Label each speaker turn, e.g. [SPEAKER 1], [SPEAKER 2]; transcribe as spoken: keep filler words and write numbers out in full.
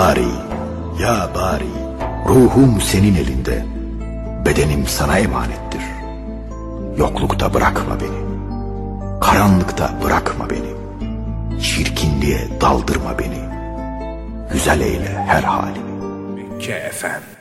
[SPEAKER 1] bari, ya bari, ruhum senin elinde, bedenim sana emanettir. Yoklukta bırakma beni, karanlıkta bırakma beni, çirkinliğe daldırma beni, güzel eyle her halimi.
[SPEAKER 2] Mekke F M